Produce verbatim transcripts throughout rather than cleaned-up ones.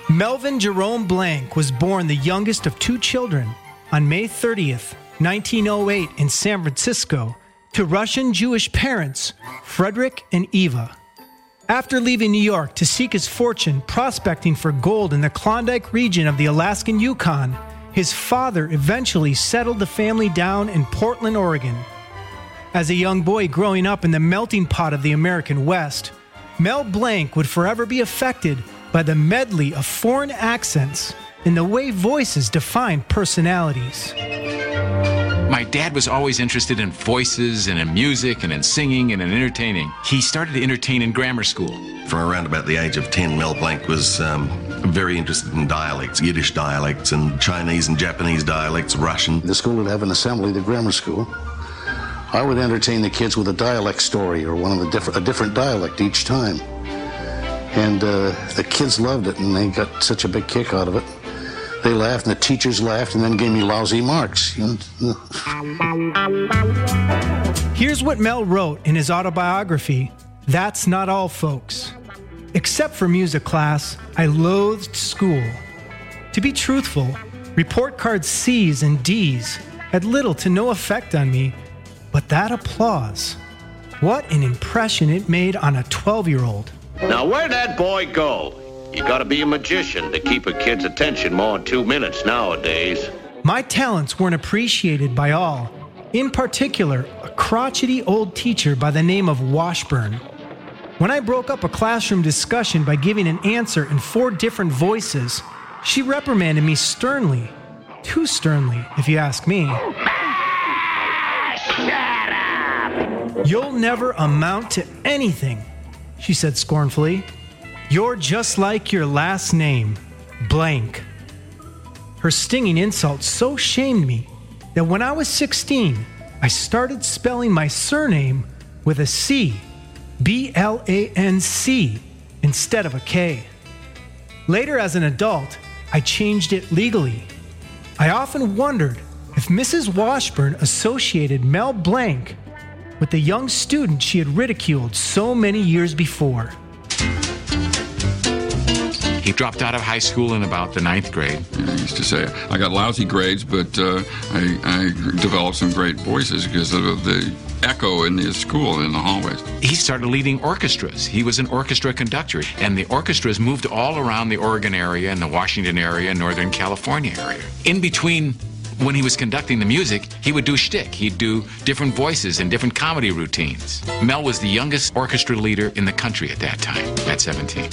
Melvin Jerome Blank was born the youngest of two children on May thirtieth, nineteen oh eight in San Francisco to Russian Jewish parents, Frederick and Eva. After leaving New York to seek his fortune prospecting for gold in the Klondike region of the Alaskan Yukon, his father eventually settled the family down in Portland, Oregon. As a young boy growing up in the melting pot of the American West, Mel Blanc would forever be affected by the medley of foreign accents and the way voices define personalities. My dad was always interested in voices and in music and in singing and in entertaining. He started to entertain in grammar school. From around about the age of ten, Mel Blanc was um, very interested in dialects, Yiddish dialects and Chinese and Japanese dialects, Russian. The school would have an assembly, the grammar school. I would entertain the kids with a dialect story or one of the different, a different dialect each time. And uh, the kids loved it, and they got such a big kick out of it. They laughed, and the teachers laughed, and then gave me lousy marks. You know? Here's what Mel wrote in his autobiography, That's Not All, Folks. Except for music class, I loathed school. To be truthful, report cards C's and D's had little to no effect on me, but that applause, what an impression it made on a twelve-year-old. Now, where'd that boy go? You gotta be a magician to keep a kid's attention more than two minutes nowadays. My talents weren't appreciated by all, in particular, a crotchety old teacher by the name of Washburn. When I broke up a classroom discussion by giving an answer in four different voices, she reprimanded me sternly. Too sternly, if you ask me. Shut up! You'll never amount to anything, she said scornfully. You're just like your last name, Blank. Her stinging insult so shamed me that when I was sixteen, I started spelling my surname with a C, B L A N C, instead of a K. Later, as an adult, I changed it legally. I often wondered if Missus Washburn associated Mel Blanc with the young student she had ridiculed so many years before. He dropped out of high school in about the ninth grade. I used to say, I got lousy grades, but uh, I, I developed some great voices because of the echo in the school in the hallways. He started leading orchestras. He was an orchestra conductor, and the orchestras moved all around the Oregon area and the Washington area and Northern California area. In between, when he was conducting the music, he would do shtick. He'd do different voices and different comedy routines. Mel was the youngest orchestra leader in the country at that time, at seventeen.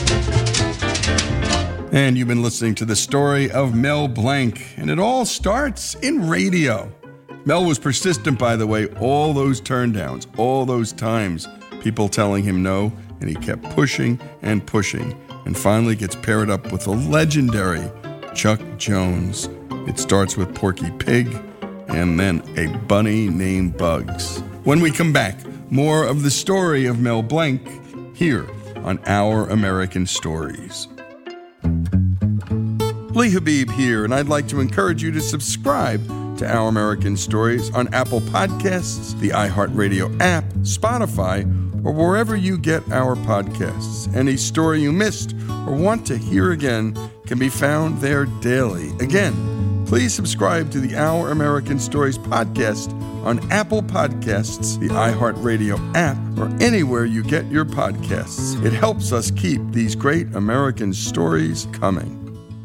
And you've been listening to the story of Mel Blanc, and it all starts in radio. Mel was persistent, by the way, all those turndowns, all those times, people telling him no, and he kept pushing and pushing, and finally gets paired up with the legendary Chuck Jones. It starts with Porky Pig, and then a bunny named Bugs. When we come back, more of the story of Mel Blanc here on Our American Stories. Lee Habib here, and I'd like to encourage you to subscribe to Our American Stories on Apple Podcasts, the iHeartRadio app, Spotify, or wherever you get our podcasts. Any story you missed or want to hear again can be found there daily. Again, please subscribe to the Our American Stories podcast on Apple Podcasts, the iHeartRadio app, or anywhere you get your podcasts. It helps us keep these great American stories coming.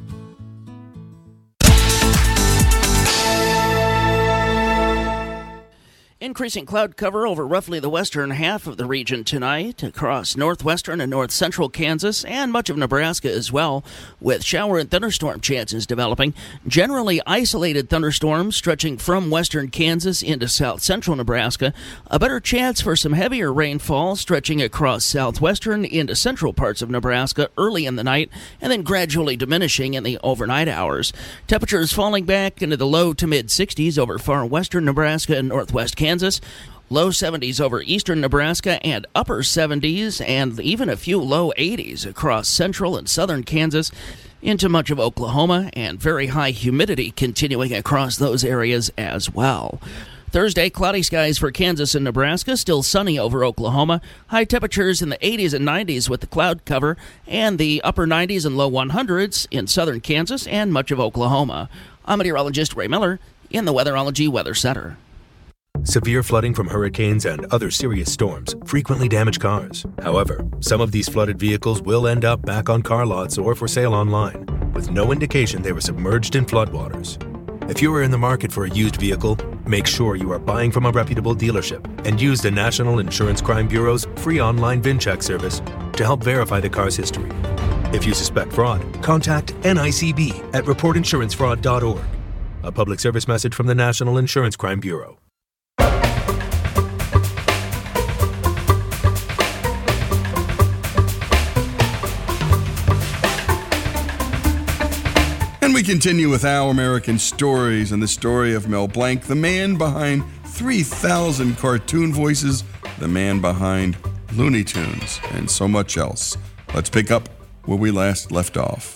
Increasing cloud cover over roughly the western half of the region tonight, across northwestern and north central Kansas and much of Nebraska as well, with shower and thunderstorm chances developing. Generally isolated thunderstorms stretching from western Kansas into south central Nebraska. A better chance for some heavier rainfall stretching across southwestern into central parts of Nebraska early in the night and then gradually diminishing in the overnight hours. Temperatures falling back into the low to mid sixties over far western Nebraska and northwest Kansas. Kansas, low seventies over eastern Nebraska and upper seventies and even a few low eighties across central and southern Kansas into much of Oklahoma, and very high humidity continuing across those areas as well. Thursday, cloudy skies for Kansas and Nebraska, still sunny over Oklahoma. High temperatures in the eighties and nineties with the cloud cover, and the upper nineties and low one hundreds in southern Kansas and much of Oklahoma. I'm meteorologist Ray Miller in the Weatherology Weather Center. Severe flooding from hurricanes and other serious storms frequently damage cars. However, some of these flooded vehicles will end up back on car lots or for sale online, with no indication they were submerged in floodwaters. If you are in the market for a used vehicle, make sure you are buying from a reputable dealership and use the National Insurance Crime Bureau's free online VIN check service to help verify the car's history. If you suspect fraud, contact N I C B at report insurance fraud dot org. A public service message from the National Insurance Crime Bureau. And we continue with Our American Stories and the story of Mel Blanc, the man behind three thousand cartoon voices, the man behind Looney Tunes, and so much else. Let's pick up where we last left off.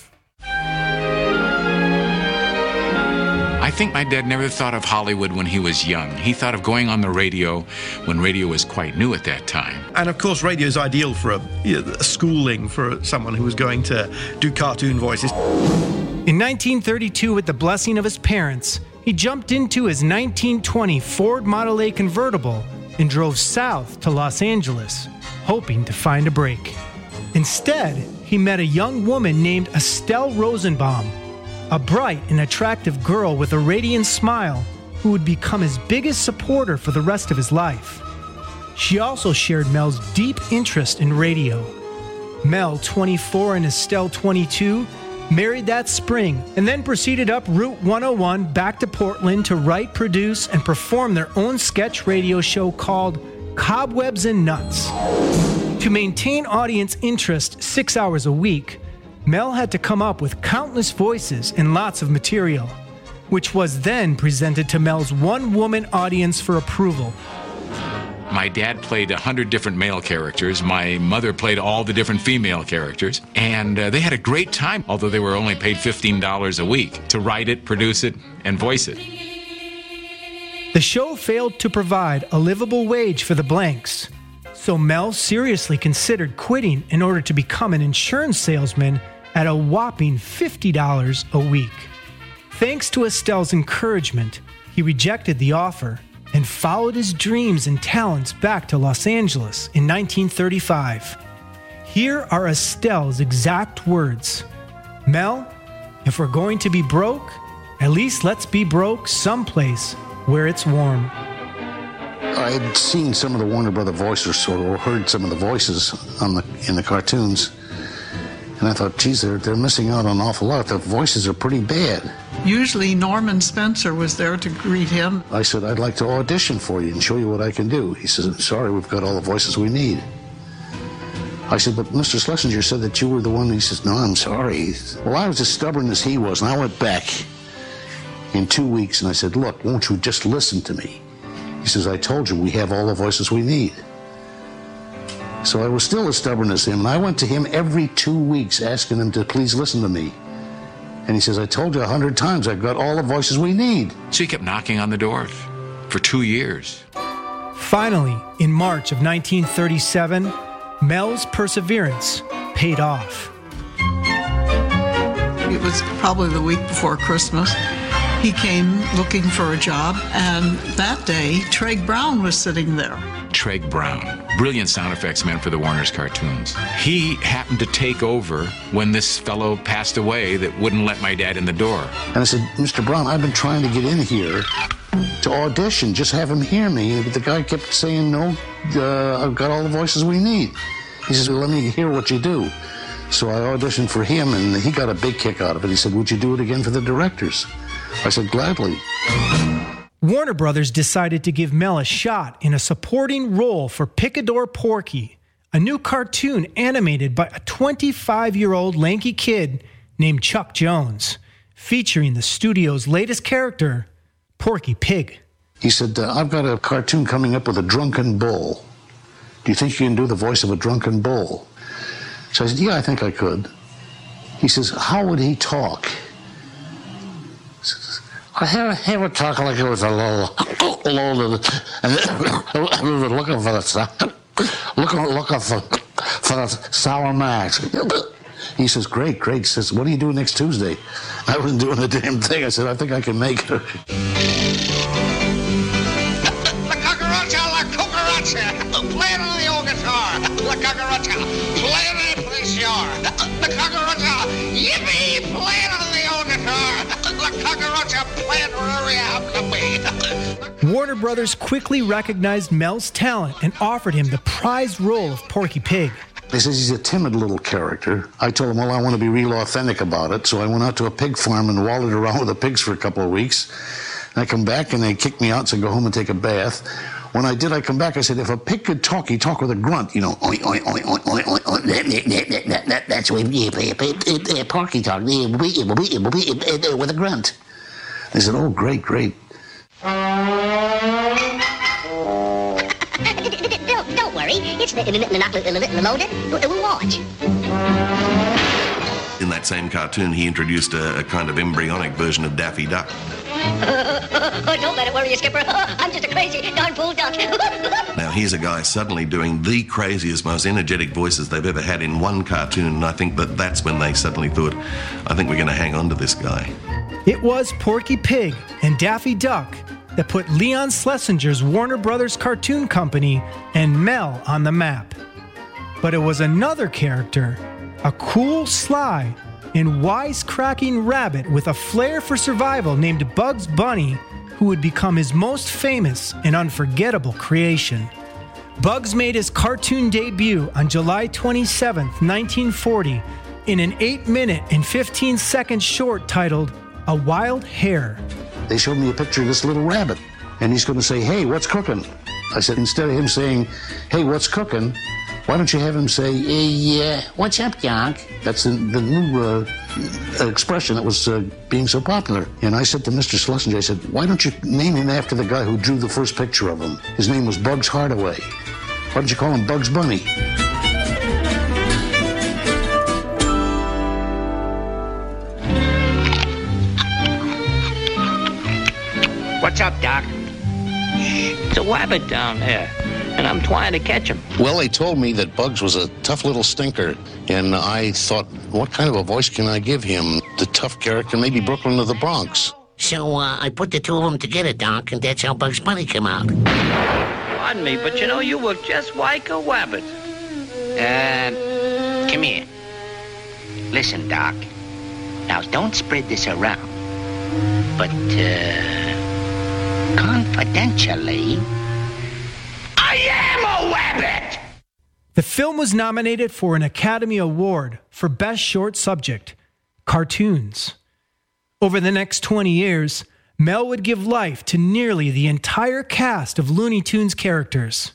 I think my dad never thought of Hollywood when he was young. He thought of going on the radio when radio was quite new at that time. And of course, radio is ideal for a, you know, a schooling for someone who was going to do cartoon voices. In nineteen thirty-two, with the blessing of his parents, he jumped into his nineteen twenty Ford Model A convertible and drove south to Los Angeles, hoping to find a break. Instead, he met a young woman named Estelle Rosenbaum, a bright and attractive girl with a radiant smile who would become his biggest supporter for the rest of his life. She also shared Mel's deep interest in radio. Mel, twenty-four, and Estelle, twenty-two, married that spring and then proceeded up Route one oh one back to Portland to write, produce, and perform their own sketch radio show called Cobwebs and Nuts. To maintain audience interest six hours a week, Mel had to come up with countless voices and lots of material, which was then presented to Mel's one-woman audience for approval. My dad played a hundred different male characters. My mother played all the different female characters. And uh, they had a great time, although they were only paid fifteen dollars a week to write it, produce it, and voice it. The show failed to provide a livable wage for the Blanks, so Mel seriously considered quitting in order to become an insurance salesman at a whopping fifty dollars a week. Thanks to Estelle's encouragement, he rejected the offer and followed his dreams and talents back to Los Angeles in nineteen thirty-five. Here are Estelle's exact words. Mel, if we're going to be broke, at least let's be broke someplace where it's warm. I'd seen some of the Warner Brother voices or heard some of the voices on the in the cartoons, and I thought, geez, they're, they're missing out on an awful lot. The voices are pretty bad. Usually Norman Spencer was there to greet him. I said, I'd like to audition for you and show you what I can do. He says, sorry, we've got all the voices we need. I said, but Mister Schlesinger said that you were the one. He says, no, I'm sorry. Well, I was as stubborn as he was, and I went back in two weeks, and I said, look, won't you just listen to me? He says, I told you we have all the voices we need. So I was still as stubborn as him, and I went to him every two weeks asking him to please listen to me. And he says, I told you a hundred times I've got all the voices we need. So he kept knocking on the door for two years. Finally, in March of nineteen thirty-seven, Mel's perseverance paid off. It was probably the week before Christmas. He came looking for a job, and that day, Treg Brown was sitting there. Treg Brown, brilliant sound effects man for the Warner's cartoons. He happened to take over when this fellow passed away that wouldn't let my dad in the door. And I said, Mister Brown, I've been trying to get in here to audition, just have him hear me. But the guy kept saying, no, uh, I've got all the voices we need. He says, well, let me hear what you do. So I auditioned for him, and he got a big kick out of it. He said, would you do it again for the directors? I said, gladly. Warner Brothers decided to give Mel a shot in a supporting role for Picador Porky, a new cartoon animated by a twenty-five-year-old lanky kid named Chuck Jones, featuring the studio's latest character, Porky Pig. He said, uh, I've got a cartoon coming up with a drunken bull. Do you think you can do the voice of a drunken bull? So I said, yeah, I think I could. He says, how would he talk? I he would talk like it was a little, a little, and we were looking for the, looking, looking for, for the Sour Max. He says, great, great. He says, what do you do next Tuesday? I wasn't doing the damn thing. I said, I think I can make it. La cucaracha, la cucaracha, playing on the old guitar. La cucaracha, playing it for sure. La cucaracha, yippee, playing on the old guitar. La cucaracha, playing wherever you happen to be. Warner Brothers quickly recognized Mel's talent and offered him the prized role of Porky Pig. He says he's a timid little character. I told him, well, I want to be real authentic about it. So I went out to a pig farm and wallowed around with the pigs for a couple of weeks. And I come back and they kicked me out and said, go home and take a bath. When I did, I come back, I said, if a pig could talk, he'd talk with a grunt, you know. Oink, oink, oink, oink, oink, oink, oink. That, that, that, that, that's what Porky talk, with a grunt. They said, oh, great, great. Don't, don't worry. It's loaded. We'll watch. In that same cartoon, he introduced a, a kind of embryonic version of Daffy Duck. Oh, don't let it worry you, Skipper. I'm just a crazy, darn fool duck. Now, here's a guy suddenly doing the craziest, most energetic voices they've ever had in one cartoon, and I think that that's when they suddenly thought, I think we're going to hang on to this guy. It was Porky Pig and Daffy Duck that put Leon Schlesinger's Warner Brothers Cartoon Company and Mel on the map. But it was another character, a cool, sly, and wisecracking rabbit with a flair for survival named Bugs Bunny, who would become his most famous and unforgettable creation. Bugs made his cartoon debut on July twenty-seventh, nineteen forty, in an eight minute and fifteen second short titled A Wild Hare. They showed me a picture of this little rabbit, and he's going to say, hey, what's cooking? I said, instead of him saying, hey, what's cooking, why don't you have him say, hey, uh, what's up, Doc? That's the, the new uh, expression that was uh, being so popular. And I said to Mister Schlesinger, I said, why don't you name him after the guy who drew the first picture of him? His name was Bugs Hardaway. Why don't you call him Bugs Bunny? What's up, Doc? It's a rabbit down there, and I'm trying to catch him. Well, they told me that Bugs was a tough little stinker, and I thought, what kind of a voice can I give him? The tough character, maybe Brooklyn or the Bronx. So uh, I put the two of them together, Doc, and that's how Bugs Bunny came out. Pardon me, but you know, you look just like a rabbit. Uh, come here. Listen, Doc. Now, don't spread this around. But, uh... confidentially, I am a rabbit! The film was nominated for an Academy Award for Best Short Subject, Cartoons. Over the next twenty years, Mel would give life to nearly the entire cast of Looney Tunes characters.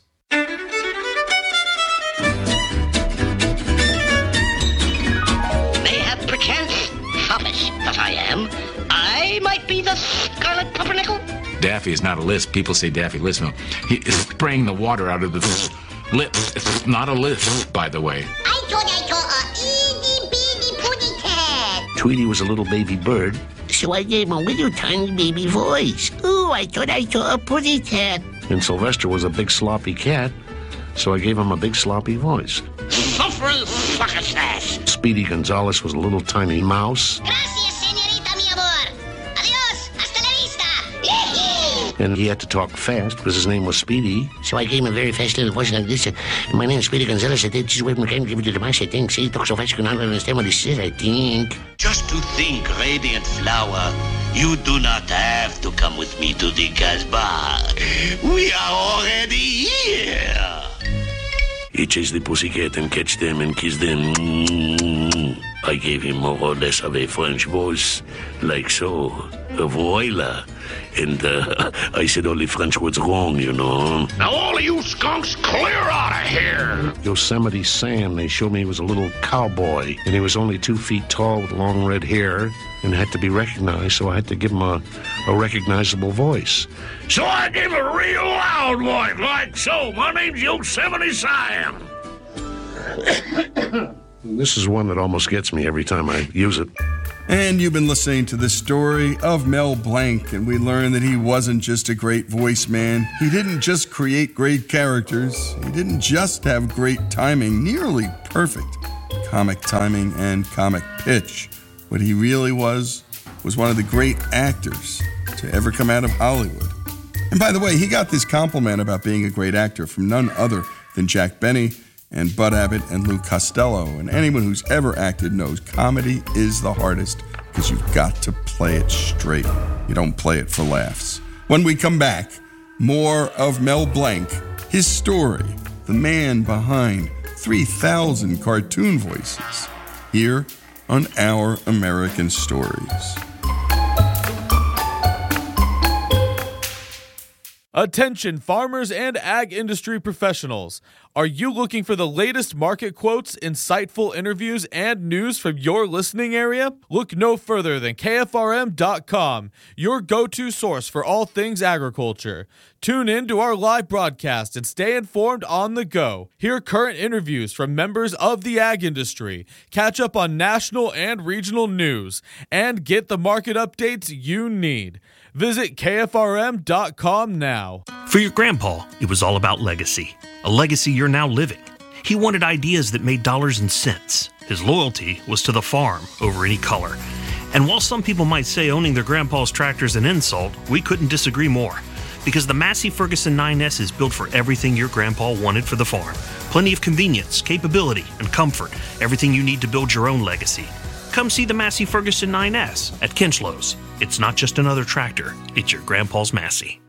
Mayhap perchance, foppish that I am, I might be the Scarlet Pumpernickel. Daffy is not a lisp. People say Daffy lisp. No, he is spraying the water out of the lips. It's not a lisp, by the way. I thought I saw a itty bitty putty cat. Tweety was a little baby bird. So I gave him a little tiny baby voice. Ooh, I thought I saw a putty cat. And Sylvester was a big sloppy cat, so I gave him a big sloppy voice. Suffering succotash. Speedy Gonzales was a little tiny mouse. Gracias, señorita, mi amor. Adios, hasta la vista. And he had to talk fast because his name was Speedy. So I gave him a very fast little voice like this. Uh, my name is Speedy Gonzales. I think this is where I'm going to give it to the mouse, I think. See, he talks so fast you can not understand what he says, I think. Just to think, Radiant Flower, you do not have to come with me to the Casbah. We are already here. He chased the pussycat and catch them and kiss them. I gave him more or less of a French voice, like so, a voila. And uh, I said all the French words wrong, you know. Now all of you skunks, clear out of here! Yosemite Sam, they showed me he was a little cowboy, and he was only two feet tall with long red hair, and had to be recognized, so I had to give him a, a recognizable voice. So I gave a real loud voice, like so. My name's Yosemite Sam. This is one that almost gets me every time I use it. And you've been listening to the story of Mel Blanc, and we learned that he wasn't just a great voice man. He didn't just create great characters. He didn't just have great timing, nearly perfect comic timing and comic pitch. What he really was, was one of the great actors to ever come out of Hollywood. And by the way, he got this compliment about being a great actor from none other than Jack Benny and Bud Abbott and Lou Costello. And anyone who's ever acted knows comedy is the hardest because you've got to play it straight. You don't play it for laughs. When we come back, more of Mel Blanc, his story, the man behind three thousand cartoon voices, here on Our American Stories. Attention farmers and ag industry professionals. Are you looking for the latest market quotes, insightful interviews, and news from your listening area? Look no further than K F R M dot com, your go-to source for all things agriculture. Tune in to our live broadcast and stay informed on the go. Hear current interviews from members of the ag industry, catch up on national and regional news, and get the market updates you need. Visit K F R M dot com now. For your grandpa, it was all about legacy. A legacy you're now living. He wanted ideas that made dollars and cents. His loyalty was to the farm over any color. And while some people might say owning their grandpa's tractor is an insult, we couldn't disagree more. Because the Massey Ferguson nine S is built for everything your grandpa wanted for the farm. Plenty of convenience, capability, and comfort. Everything you need to build your own legacy. Come see the Massey Ferguson nine S at Kinchlows. It's not just another tractor, it's your grandpa's Massey.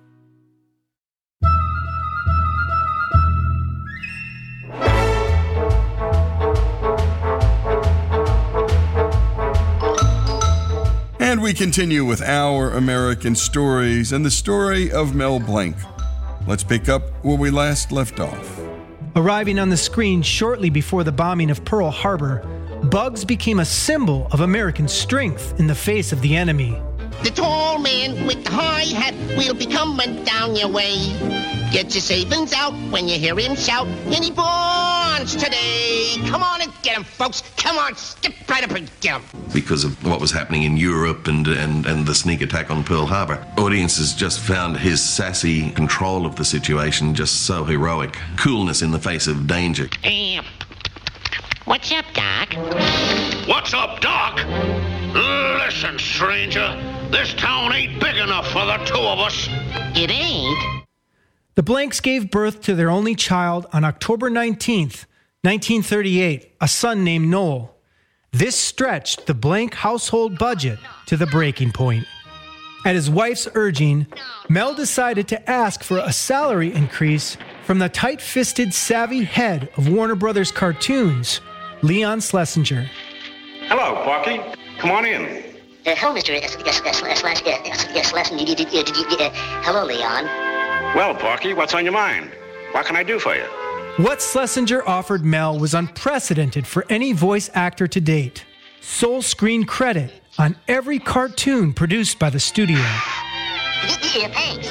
And we continue with Our American Stories and the story of Mel Blanc. Let's pick up where we last left off. Arriving on the screen shortly before the bombing of Pearl Harbor, Bugs became a symbol of American strength in the face of the enemy. The tall man with the high hat will be coming down your way. Get your savings out when you hear him shout, and he borns today. Come on and get him, folks. Come on, skip right up and get him. Because of what was happening in Europe and, and, and the sneak attack on Pearl Harbor, audiences just found his sassy control of the situation just so heroic. Coolness in the face of danger. Hey, what's up, Doc? What's up, Doc? Listen, stranger, this town ain't big enough for the two of us. It ain't? The Blanks gave birth to their only child on October nineteenth, nineteen thirty-eight, a son named Noel. This stretched the Blank household budget to the breaking point. At his wife's urging, Mel decided to ask for a salary increase from the tight-fisted, savvy head of Warner Brothers Cartoons, Leon Schlesinger. Hello, Porky. Come on in. Uh, hello, Mister S- S- S- S- S- S- Schlesinger. Hello, Leon. Well, Porky, what's on your mind? What can I do for you? What Schlesinger offered Mel was unprecedented for any voice actor to date. Sole screen credit on every cartoon produced by the studio. Yeah, thanks.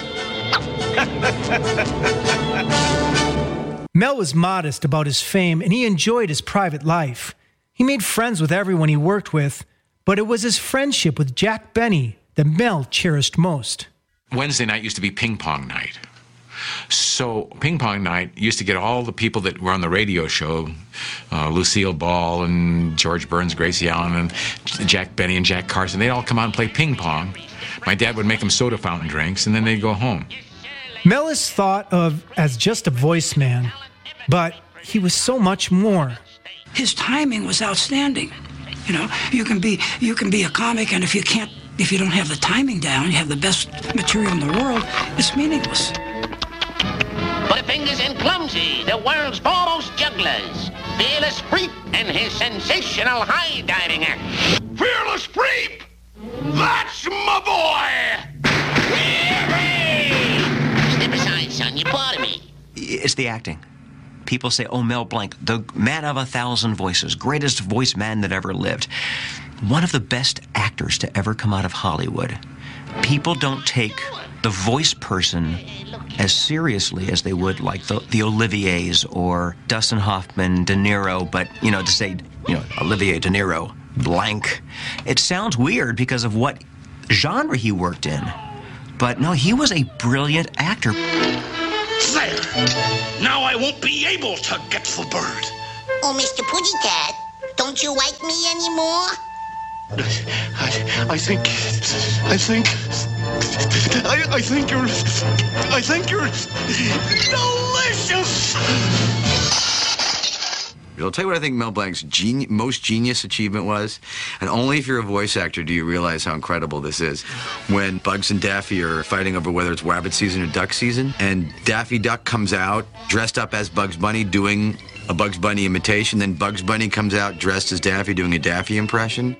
Mel was modest about his fame, and he enjoyed his private life. He made friends with everyone he worked with, but it was his friendship with Jack Benny that Mel cherished most. Wednesday night used to be ping pong night. So ping pong night used to get all the people that were on the radio show, uh, Lucille Ball and George Burns, Gracie Allen, and Jack Benny and Jack Carson. They'd all come out and play ping pong. My dad would make them soda fountain drinks, and then they'd go home. Mel is thought of as just a voice man, but he was so much more. His timing was outstanding. You know, you can be you can be a comic, and if you can't, if you don't have the timing down, you have the best material in the world, it's meaningless. Butterfingers and Clumsy, the world's foremost jugglers. Fearless Freep and his sensational high diving act. Fearless Freep! That's my boy! Step aside, son, you're part of me. It's the acting. People say, oh, Mel Blanc, the man of a thousand voices, greatest voice man that ever lived. One of the best actors to ever come out of Hollywood. People don't take the voice person as seriously as they would like the, the Oliviers or Dustin Hoffman, De Niro, but, you know, to say, you know, Olivier De Niro, blank. It sounds weird because of what genre he worked in. But no, he was a brilliant actor. There! Now I won't be able to get the bird. Oh, Mister Pudgycat, don't you like me anymore? I, I think, I think, I, I think you're, I think you're delicious. I'll tell you what I think Mel Blanc's geni- most genius achievement was, and only if you're a voice actor do you realize how incredible this is. When Bugs and Daffy are fighting over whether it's rabbit season or duck season, and Daffy Duck comes out dressed up as Bugs Bunny doing a Bugs Bunny imitation, then Bugs Bunny comes out dressed as Daffy doing a Daffy impression.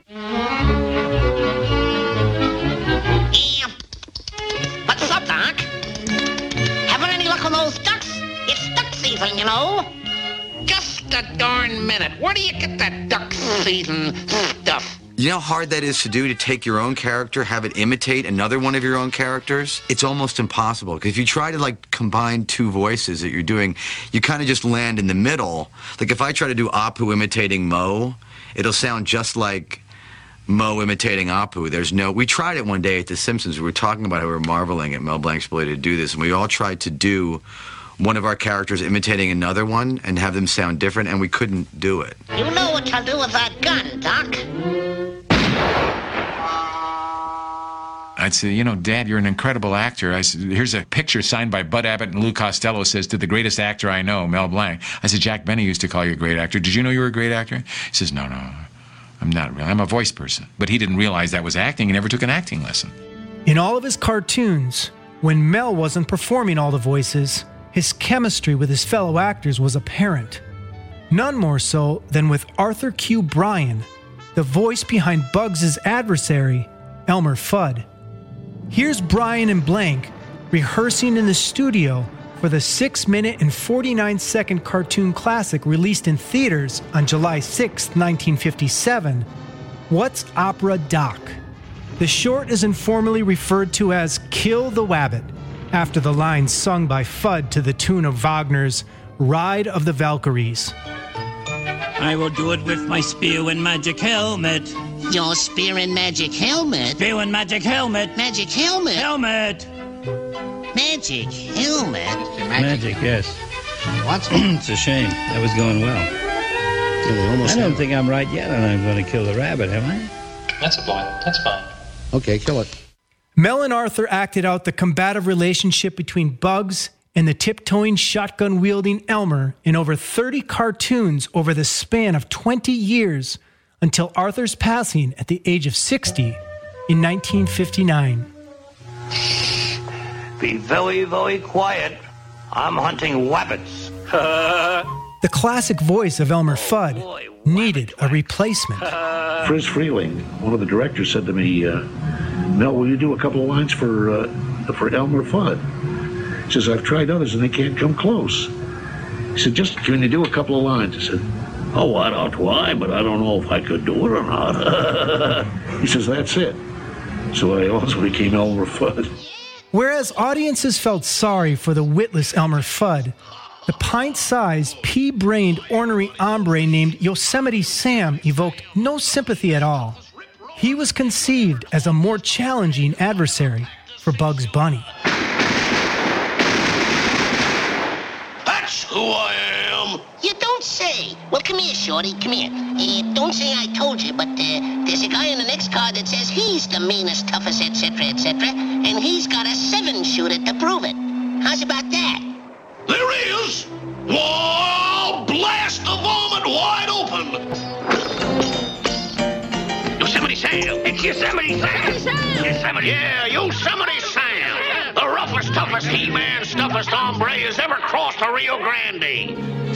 Yeah. What's up, Doc? Having any luck on those ducks? It's duck season, you know. Just a darn minute. Where do you get that duck season stuff? You know how hard that is to do, to take your own character, have it imitate another one of your own characters? It's almost impossible, because if you try to, like, combine two voices that you're doing, you kind of just land in the middle. Like, if I try to do Apu imitating Mo, it'll sound just like Mo imitating Apu. There's no... We tried it one day at The Simpsons. We were talking about how we were marveling at Mel Blanc's ability to do this, and we all tried to do one of our characters imitating another one and have them sound different, and we couldn't do it. You know what I'll do with that gun, Doc? I'd say, you know, Dad, you're an incredible actor. I said, here's a picture signed by Bud Abbott and Lou Costello. Says, to the greatest actor I know, Mel Blanc. I said, Jack Benny used to call you a great actor. Did you know you were a great actor? He says, no, no, I'm not really. I'm a voice person. But he didn't realize that was acting. He never took an acting lesson. In all of his cartoons, when Mel wasn't performing all the voices, his chemistry with his fellow actors was apparent. None more so than with Arthur Q. Bryan, the voice behind Bugs' adversary, Elmer Fudd. Here's Bryan and Blank rehearsing in the studio for the six minute and forty-nine second cartoon classic released in theaters on July sixth, nineteen fifty-seven, What's Opera Doc? The short is informally referred to as Kill the Wabbit, after the lines sung by Fudd to the tune of Wagner's Ride of the Valkyries. I will do it with my spear and magic helmet. Your spear and magic helmet? Spear and magic helmet. Magic helmet? Helmet. Magic helmet? Magic, magic yes. What's It's a shame. That was going well. I don't think I'm right yet, and I'm going to kill the rabbit, am I? That's a point. That's fine. Okay, kill it. Mel and Arthur acted out the combative relationship between Bugs and the tiptoeing, shotgun-wielding Elmer in over thirty cartoons over the span of twenty years until Arthur's passing at the age of sixty in nineteen fifty-nine. Be very, very quiet. I'm hunting wabbits. The classic voice of Elmer Fudd needed a replacement. Friz Freleng, one of the directors, said to me, uh, Mel, will you do a couple of lines for uh, for Elmer Fudd? He says, I've tried others and they can't come close. He said, just can you do a couple of lines? I said, oh, I'll try, but I don't know if I could do it or not. He says, that's it. So I also became Elmer Fudd. Whereas audiences felt sorry for the witless Elmer Fudd, the pint-sized, pea-brained, ornery hombre named Yosemite Sam evoked no sympathy at all. He was conceived as a more challenging adversary for Bugs Bunny. That's who I am. You don't say. Well, come here, Shorty, come here. Uh, don't say I told you, but uh, there's a guy in the next card that says he's the meanest, toughest, et cetera, et cetera, and he's got a seven-shooter to prove it. How's about that? There is. Whoa, blast the vomit wide open. Yosemite Sam. It's Yosemite Sam. Sam. Yosemite. Yeah, Yosemite Sam. The roughest, toughest He-Man, stuffest hombre has ever crossed the Rio Grande.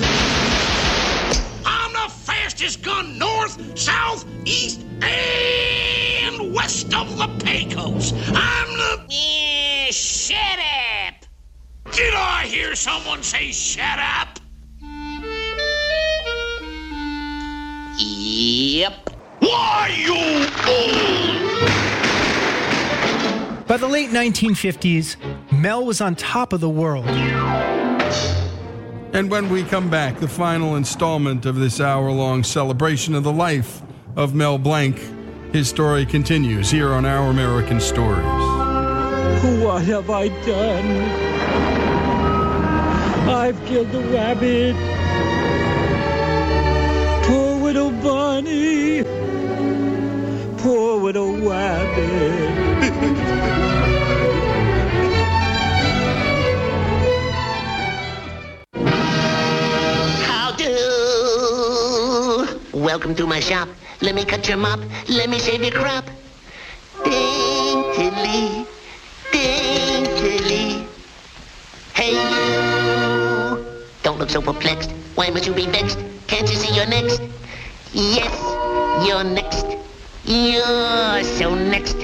I'm the fastest gun north, south, east, and west of the Pecos. I'm the... Yeah, shut up. Did I hear someone say shut up? Yep. Why, you fool! By the late nineteen fifties, Mel was on top of the world. And when we come back, the final installment of this hour-long celebration of the life of Mel Blanc, his story continues here on Our American Stories. What have I done? I've killed the rabbit. Poor widow Bunny. Poor widow rabbit. How do? Welcome to my shop. Let me cut your mop. Let me shave your crop. Daintily, daintily. Hey, you. Don't look so perplexed. Why must you be vexed? Can't you see you're next? Yes, you're next. You're so next.